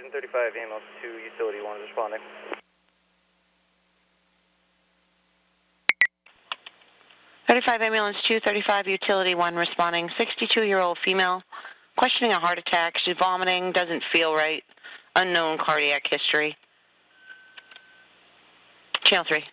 Division 35, ambulance 2, utility 1 is responding. 35 ambulance 235 utility 1 responding. 62-year-old female, questioning a heart attack. She's vomiting, doesn't feel right. Unknown cardiac history. Channel 3.